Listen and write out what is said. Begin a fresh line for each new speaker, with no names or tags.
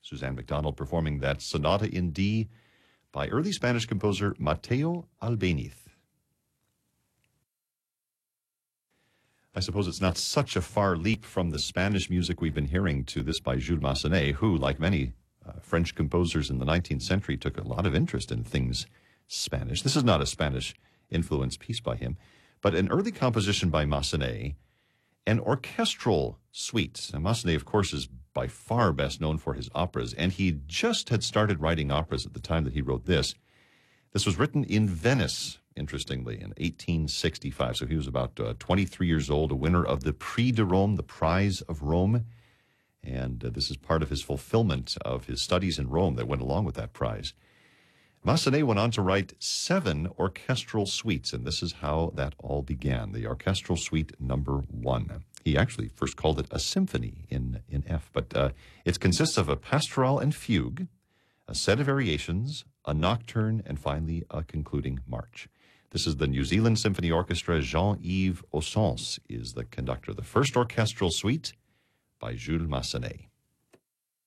Suzanne McDonald performing that Sonata in D by early Spanish composer Mateo Albéniz. I suppose it's not such a far leap from the Spanish music we've been hearing to this by Jules Massenet, who, like many French composers in the 19th century, took a lot of interest in things Spanish. This is not a Spanish-influenced piece by him, but an early composition by Massenet, an orchestral suite. Now, Massenet, of course, is by far best known for his operas, and he just had started writing operas at the time that he wrote this. This was written in Venice, interestingly, in 1865. So he was about 23 years old, a winner of the Prix de Rome, the Prize of Rome. And this is part of his fulfillment of his studies in Rome that went along with that prize. Massenet went on to write 7 orchestral suites, and this is how that all began, the orchestral suite number 1. He actually first called it a symphony in F, but it consists of a pastoral and fugue, a set of variations, a nocturne, and finally a concluding march. This is the New Zealand Symphony Orchestra. Jean-Yves Ossens is the conductor. The first orchestral suite by Jules Massenet.